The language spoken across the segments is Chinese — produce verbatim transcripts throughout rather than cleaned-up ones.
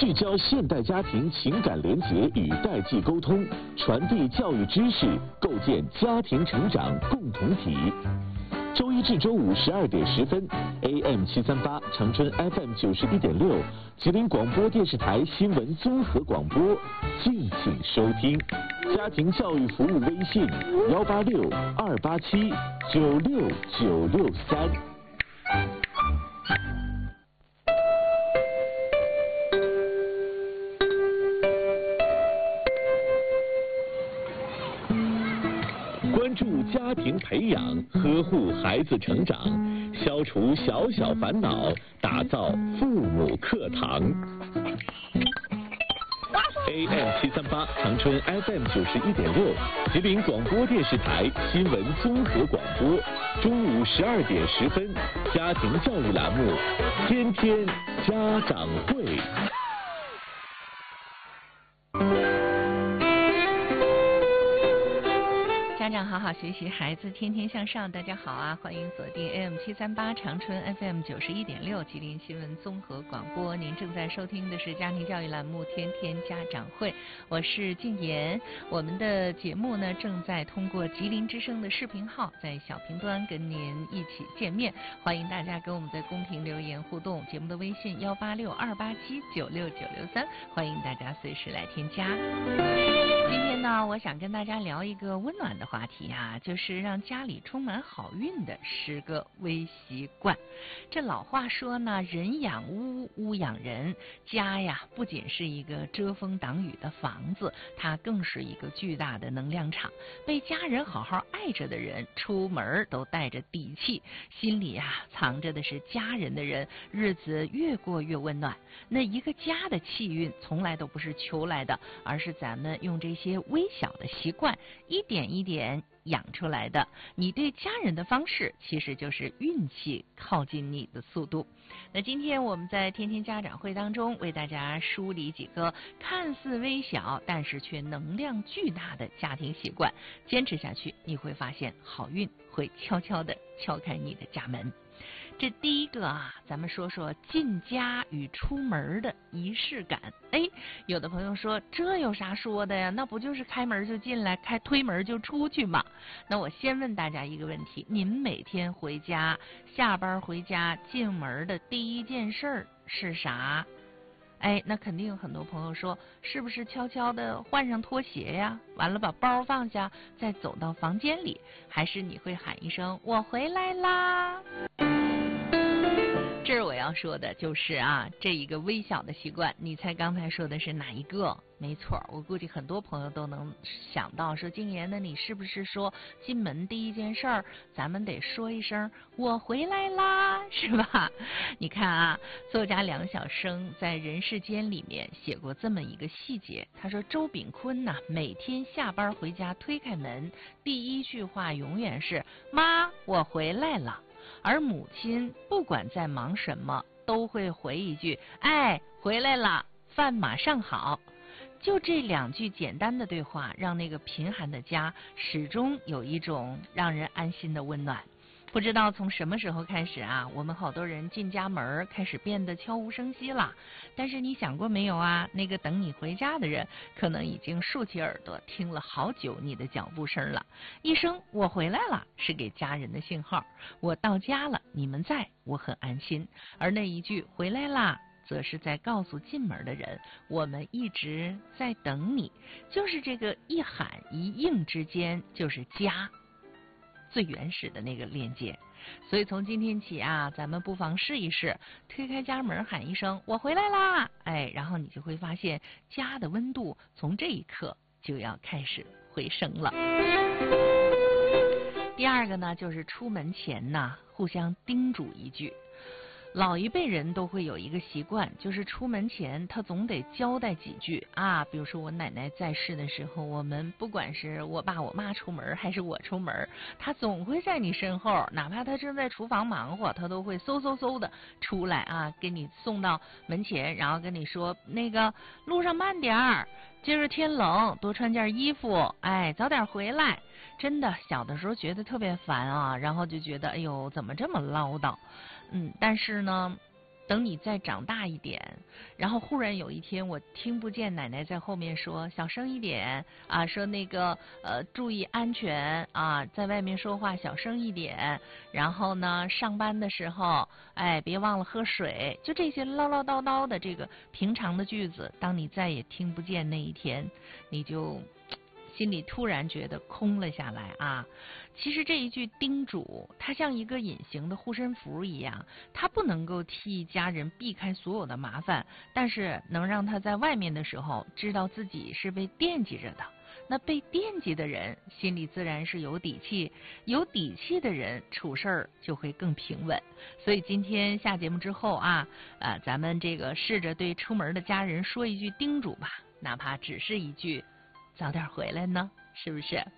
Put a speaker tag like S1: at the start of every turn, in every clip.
S1: 聚焦现代家庭情感连结与代际沟通，传递教育知识，构建家庭成长共同体。周一至周五十二点十分 ，A M 七三八长春 F M 九十一点六，吉林广播电视台新闻综合广播，敬请收听。家庭教育服务微信：幺八六二八七九六九六三。关注家庭培养，呵护孩子成长，消除小小烦恼，打造父母课堂。A M 七三八长春 F M 九十一点六，吉林广播电视台新闻综合广播，中午十二点十分，家庭教育栏目，天天家长会。
S2: 家长好好学习，孩子天天向上。大家好啊，欢迎锁定 A M 七三八长春 F M 九十一点六吉林新闻综合广播。您正在收听的是家庭教育栏目《天天家长会》，我是静言。我们的节目呢，正在通过吉林之声的视频号在小频端跟您一起见面，欢迎大家跟我们在公屏留言互动。节目的微信幺八六二八七九六九六三，欢迎大家随时来添加。今天呢，我想跟大家聊一个温暖的话题啊，就是让家里充满好运的十个微习惯。这老话说呢，人养屋，屋养人。家呀，不仅是一个遮风挡雨的房子，它更是一个巨大的能量场。被家人好好爱着的人，出门都带着底气，心里啊藏着的是家人的人，日子越过越温暖。那一个家的气运，从来都不是求来的，而是咱们用这些微小的习惯，一点一点养出来的。你对家人的方式，其实就是运气靠近你的速度。那今天我们在天天家长会当中，为大家梳理几个看似微小，但是却能量巨大的家庭习惯，坚持下去，你会发现好运会悄悄地敲开你的家门。这第一个啊，咱们说说进家与出门的仪式感。哎，有的朋友说，这有啥说的呀？那不就是开门就进来，开推门就出去吗？那我先问大家一个问题，您每天回家，下班回家进门的第一件事儿是啥？哎，那肯定有很多朋友说，是不是悄悄的换上拖鞋呀，完了把包放下，再走到房间里？还是你会喊一声我回来啦？这儿我要说的就是啊，这一个微小的习惯，你猜刚才说的是哪一个？没错，我估计很多朋友都能想到，说静言，那你是不是说进门第一件事儿，咱们得说一声我回来啦，是吧？你看啊，作家梁晓声在《人世间》里面写过这么一个细节，他说周炳坤呐、啊，每天下班回家推开门，第一句话永远是妈，我回来了。而母亲不管在忙什么，都会回一句哎，回来了，饭马上好。就这两句简单的对话，让那个贫寒的家始终有一种让人安心的温暖。不知道从什么时候开始啊，我们好多人进家门开始变得悄无声息了。但是你想过没有啊，那个等你回家的人，可能已经竖起耳朵听了好久你的脚步声了。一声我回来了，是给家人的信号，我到家了，你们在，我很安心。而那一句回来啦，则是在告诉进门的人，我们一直在等你。就是这个一喊一应之间，就是家最原始的那个链接。所以从今天起啊，咱们不妨试一试，推开家门喊一声我回来啦，哎，然后你就会发现家的温度从这一刻就要开始回升了。第二个呢，就是出门前呢，互相叮嘱一句。老一辈人都会有一个习惯，就是出门前他总得交代几句啊。比如说我奶奶在世的时候，我们不管是我爸我妈出门还是我出门，他总会在你身后，哪怕他正在厨房忙活，他都会嗖嗖嗖的出来啊，给你送到门前，然后跟你说那个路上慢点儿，今儿天冷，多穿件衣服，哎，早点回来。真的，小的时候觉得特别烦啊，然后就觉得哎呦怎么这么唠叨。嗯，但是呢， 等你再长大一点，然后忽然有一天我听不见奶奶在后面说小声一点啊，说那个呃注意安全啊，在外面说话小声一点，然后呢上班的时候哎别忘了喝水，就这些唠唠叨叨的这个平常的句子，当你再也听不见那一天，你就心里突然觉得空了下来啊。其实这一句叮嘱，它像一个隐形的护身符一样，它不能够替家人避开所有的麻烦，但是能让他在外面的时候知道自己是被惦记着的。那被惦记的人心里自然是有底气，有底气的人处事儿就会更平稳。所以今天下节目之后啊，呃，咱们这个试着对出门的家人说一句叮嘱吧，哪怕只是一句早点回来呢，是不是？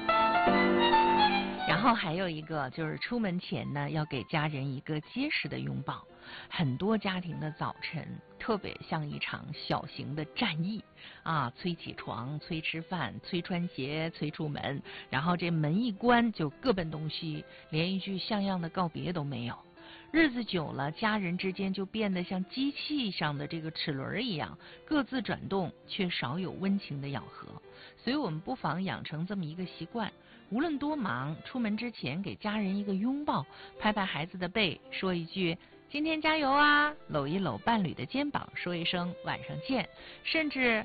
S2: 然后还有一个就是出门前呢，要给家人一个结实的拥抱。很多家庭的早晨特别像一场小型的战役啊，催起床，催吃饭，催穿鞋，催出门，然后这门一关就各奔东西，连一句像样的告别都没有。日子久了，家人之间就变得像机器上的这个齿轮一样，各自转动，却少有温情的咬合。所以我们不妨养成这么一个习惯，无论多忙，出门之前给家人一个拥抱，拍拍孩子的背，说一句今天加油啊，搂一搂伴侣的肩膀，说一声晚上见，甚至